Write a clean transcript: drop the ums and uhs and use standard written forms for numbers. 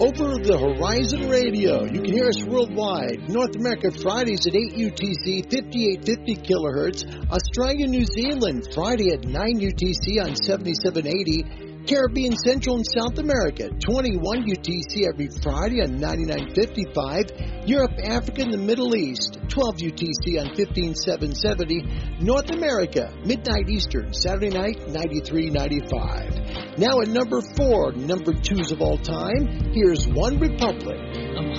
Over the Horizon Radio. You can hear us worldwide. North America, Fridays at 8 UTC, 5850 kilohertz. Australia, New Zealand, Friday at 9 UTC on 7780. Caribbean, Central, and South America, 21 UTC every Friday on 9955. Europe, Africa, and the Middle East, 12 UTC on 15770. North America, midnight Eastern, Saturday night, 93.95. Now at number 4, number 2s of all time, here's One Republic. I'm